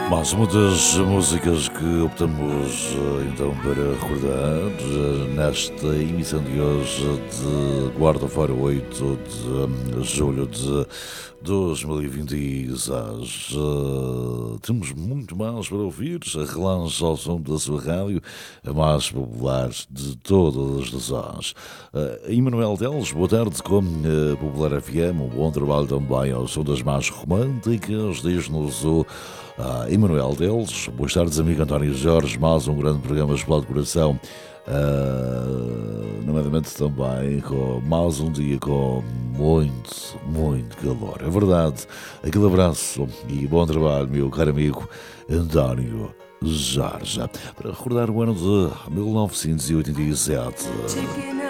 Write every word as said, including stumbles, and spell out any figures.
Mais uma das músicas que optamos eh, então para recordar eh, nesta emissão de hoje de quarta-feira, oito de julho de dois mil e vinte e seis. Uh, temos muito mais para ouvir. Relance ao som da sua rádio, a mais popular de todas as nações. Uh, Emanuel Teles, boa tarde com uh, Popular F M. Um bom trabalho também ao som das mais românticas. Diz-nos o uh, Emanuel Teles. Boas tardes, amigo António Jorge. Mais um grande programa Explode Coração. Uh, nomeadamente também com mais um dia com muito, muito calor. É verdade. Aquele abraço e bom trabalho, meu caro amigo António Jorge. Para recordar o ano de mil novecentos e oitenta e sete.